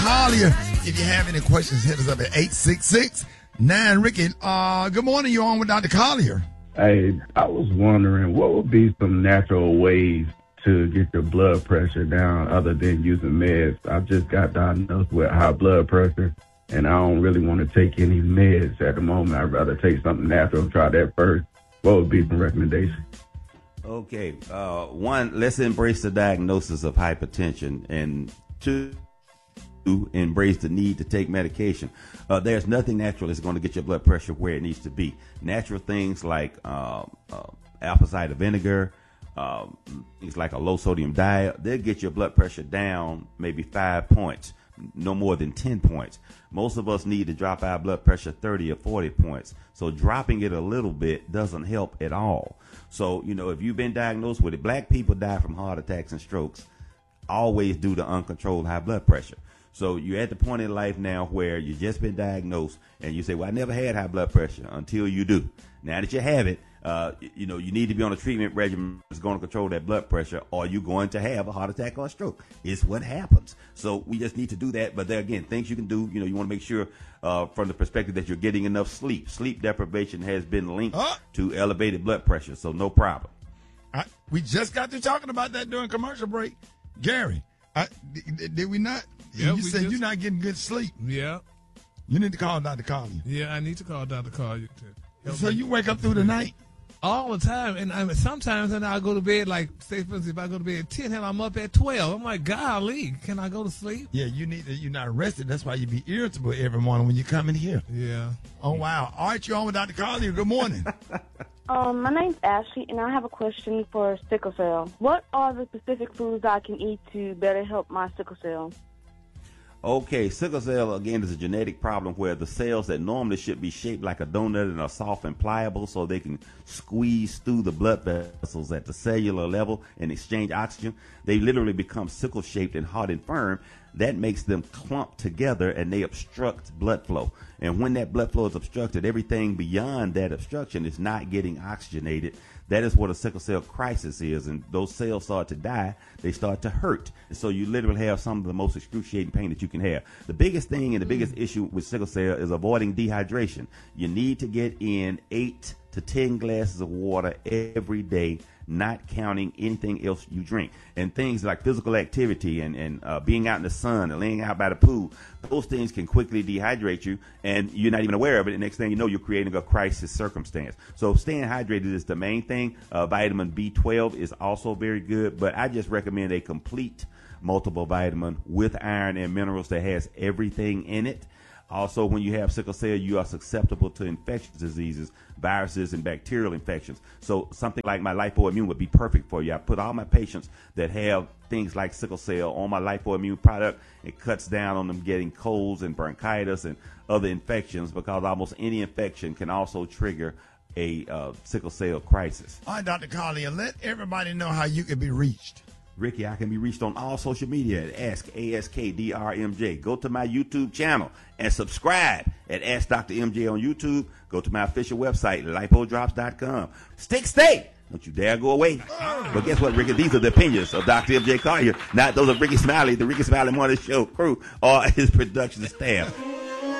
Collier. If you have any questions, hit us up at 866-9-RICKY. Good morning. You're on with Dr. Collier. Hey, I was wondering what would be some natural ways to get your blood pressure down other than using meds. I just got diagnosed with high blood pressure, and I don't really want to take any meds at the moment. I'd rather take something natural and try that first. What would be some recommendations? Okay. One, let's embrace the diagnosis of hypertension, and two, embrace the need to take medication. There's nothing natural that's going to get your blood pressure where it needs to be. Natural things like apple cider vinegar, things like a low sodium diet, they'll get your blood pressure down maybe 5 points, no more than 10 points. Most of us need to drop our blood pressure 30 or 40 points. So dropping it a little bit doesn't help at all. So, if you've been diagnosed with it, black people die from heart attacks and strokes always due to uncontrolled high blood pressure. So you're at the point in life now where you've just been diagnosed and you say, well, I never had high blood pressure, until you do. Now that you have it, you need to be on a treatment regimen that's going to control that blood pressure, or you're going to have a heart attack or a stroke. It's what happens. So we just need to do that. But there again, things you can do, you want to make sure from the perspective that you're getting enough sleep. Sleep deprivation has been linked to elevated blood pressure. So no problem. We just got to talking about that during commercial break. Gary, did we not? Yeah, you said you're not getting good sleep. Yeah. You need to call Dr. Collier. Yeah, I need to call Dr. Collier. So you wake up through the night? All the time. And sometimes I'll go to bed, like, say, for instance, if I go to bed at 10 and I'm up at 12, I'm like, golly, can I go to sleep? Yeah, you're not rested. That's why you be irritable every morning when you come in here. Yeah. Oh, wow. All right, you're on with Dr. Collier. Good morning. My name's Ashley, and I have a question for sickle cell. What are the specific foods I can eat to better help my sickle cell? Okay, sickle cell, again, is a genetic problem where the cells that normally should be shaped like a donut and are soft and pliable so they can squeeze through the blood vessels at the cellular level and exchange oxygen, they literally become sickle-shaped and hard and firm. That makes them clump together and they obstruct blood flow. And when that blood flow is obstructed, everything beyond that obstruction is not getting oxygenated. That is what a sickle cell crisis is. And those cells start to die. They start to hurt. And so you literally have some of the most excruciating pain that you can have. The biggest thing and the biggest issue with sickle cell is avoiding dehydration. You need to get in 8 to 10 glasses of water every day, not counting anything else you drink. And things like physical activity and being out in the sun and laying out by the pool, those things can quickly dehydrate you, and you're not even aware of it. And next thing you know, you're creating a crisis circumstance. So staying hydrated is the main thing. Vitamin B12 is also very good, but I just recommend a complete multiple vitamin with iron and minerals that has everything in it. Also, when you have sickle cell, you are susceptible to infectious diseases, viruses, and bacterial infections. So something like my Lipo-Immune would be perfect for you. I put all my patients that have things like sickle cell on my Lipo-Immune product. It cuts down on them getting colds and bronchitis and other infections, because almost any infection can also trigger a sickle cell crisis. All right, Dr. Collier, let everybody know how you can be reached. Ricky, I can be reached on all social media at AskDrMJ. Go to my YouTube channel and subscribe at Ask Dr. MJ on YouTube. Go to my official website, lipodrops.com. Stay. Don't you dare go away. But guess what, Ricky? These are the opinions of Dr. MJ Collier, not those of Ricky Smiley, the Ricky Smiley Morning Show crew, or his production staff.